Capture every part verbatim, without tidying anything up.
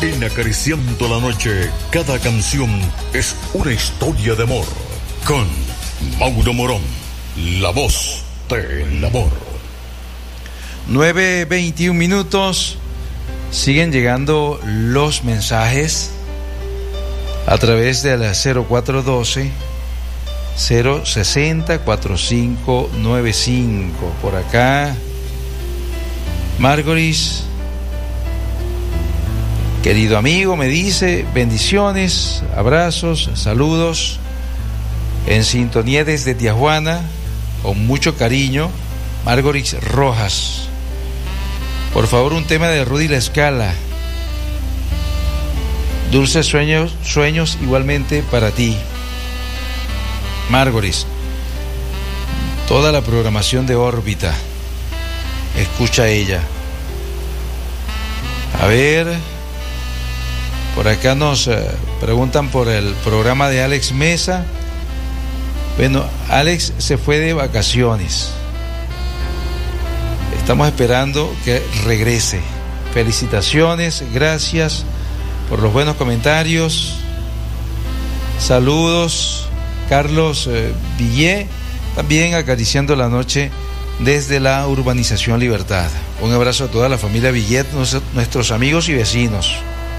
En Acariciando la Noche, cada canción es una historia de amor. Con Mauro Morón, la voz del amor. nueve veintiún minutos. Siguen llegando los mensajes a través de la cero cuatro uno dos, cero seis cero, cuatro cinco nueve cinco. Por acá, Margoris, querido amigo, me dice: bendiciones, abrazos, saludos, en sintonía desde Tijuana, con mucho cariño, Margoris Rojas. Por favor, un tema de Rudy La Scala. Dulces sueños, sueños igualmente para ti, Margoris. Toda la programación de órbita, escucha ella. A ver, por acá nos eh, preguntan por el programa de Alex Mesa. Bueno, Alex se fue de vacaciones. Estamos esperando que regrese. Felicitaciones, gracias por los buenos comentarios. Saludos, Carlos eh, Villé, también acariciando la noche desde la urbanización Libertad. Un abrazo a toda la familia Villet, nuestros amigos y vecinos.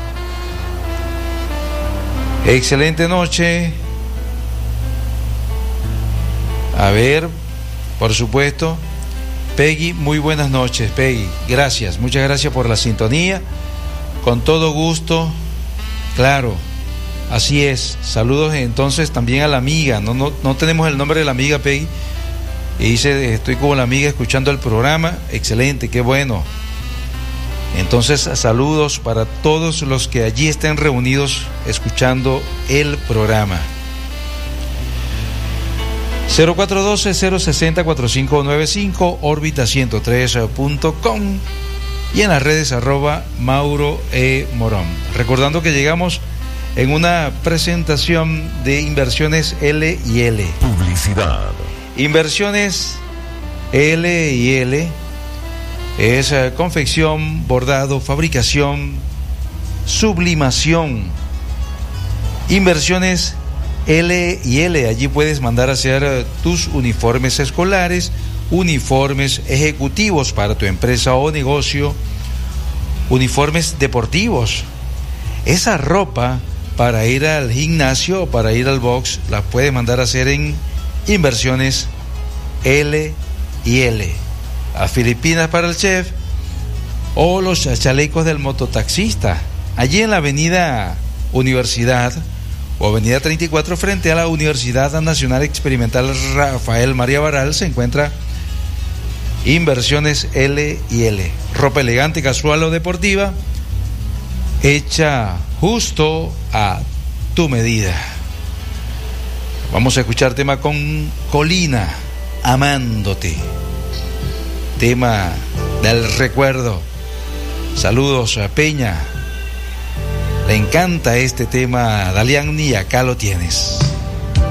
Excelente noche. A ver, por supuesto, Peggy, muy buenas noches, Peggy. Gracias, muchas gracias por la sintonía. Con todo gusto, claro, así es. Saludos entonces también a la amiga. No, no, no tenemos el nombre de la amiga, Peggy. Y dice: estoy con la amiga escuchando el programa. Excelente, qué bueno. Entonces, saludos para todos los que allí estén reunidos escuchando el programa. cero cuatro uno dos, cero seis cero, cuatro cinco nueve cinco, órbita ciento tres punto com y en las redes arroba Mauro E. Morón. Recordando que llegamos en una presentación de Inversiones L y L. Publicidad. Inversiones L y L es uh, confección, bordado, fabricación, sublimación. Inversiones L y L, allí puedes mandar a hacer uh, tus uniformes escolares, uniformes ejecutivos para tu empresa o negocio, uniformes deportivos. Esa ropa para ir al gimnasio o para ir al box la puedes mandar a hacer en Inversiones L y L. A Filipinas para el chef o los chalecos del mototaxista, allí en la avenida Universidad o avenida treinta y cuatro frente a la Universidad Nacional Experimental Rafael María Baral se encuentra Inversiones L y L. Ropa elegante, casual o deportiva, hecha justo a tu medida. Vamos a escuchar tema con Colina, Amándote. Tema del recuerdo. Saludos a Peña. Le encanta este tema, Dalian, y acá lo tienes.